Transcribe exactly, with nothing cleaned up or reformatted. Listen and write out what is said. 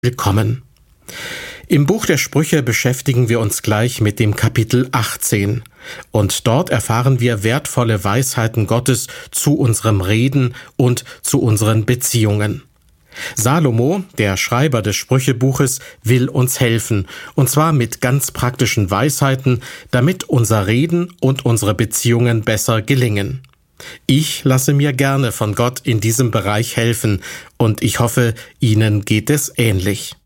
willkommen. Im Buch der Sprüche beschäftigen wir uns gleich mit dem Kapitel achtzehn. Und dort erfahren wir wertvolle Weisheiten Gottes zu unserem Reden und zu unseren Beziehungen. Salomo, der Schreiber des Sprüchebuches, will uns helfen, und zwar mit ganz praktischen Weisheiten, damit unser Reden und unsere Beziehungen besser gelingen. Ich lasse mir gerne von Gott in diesem Bereich helfen, und ich hoffe, Ihnen geht es ähnlich.